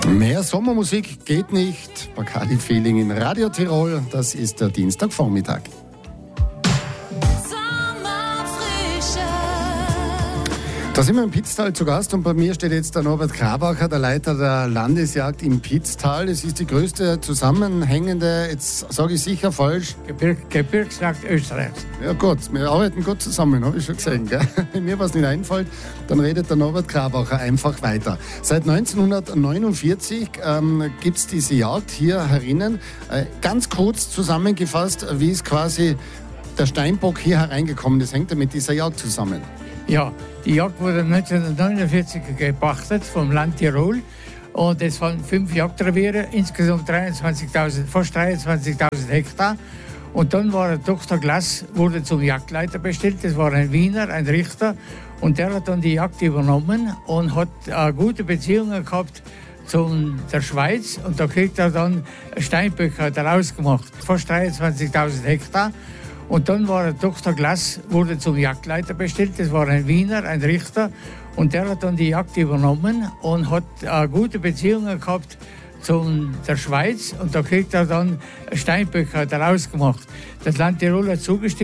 Mehr Sommermusik geht nicht. Bacardi Feeling in Radio Tirol. Das ist der Dienstagvormittag. Da sind wir im Pitztal zu Gast und bei mir steht jetzt der Norbert Grabacher, der Leiter der Landesjagd im Pitztal. Es ist die größte zusammenhängende, jetzt sage ich sicher falsch, Gebirgsjagd Österreichs. Ja gut, wir arbeiten gut zusammen, habe ich schon gesehen. Gell? Wenn mir was nicht einfällt, dann redet der Norbert Grabacher einfach weiter. Seit 1949 gibt es diese Jagd hier herinnen. Ganz kurz zusammengefasst, wie ist quasi der Steinbock hier hereingekommen? Das hängt ja mit dieser Jagd zusammen. Ja, die Jagd wurde 1949 gepachtet vom Land Tirol und es waren 5 Jagdreviere, insgesamt fast 23.000 Hektar. Und dann war der Dr. Glass, wurde zum Jagdleiter bestellt, das war ein Wiener, ein Richter, und der hat dann die Jagd übernommen und hat gute Beziehungen gehabt zu der Schweiz, und da kriegt er dann Steinböcke daraus gemacht, fast 23.000 Hektar. Und dann war der Dr. Glass, wurde zum Jagdleiter bestellt, das war ein Wiener, ein Richter, und der hat dann die Jagd übernommen und hat gute Beziehungen gehabt zu der Schweiz, und da kriegt er dann Steinböcke daraus gemacht. Das Land Tirol hat zugestimmt.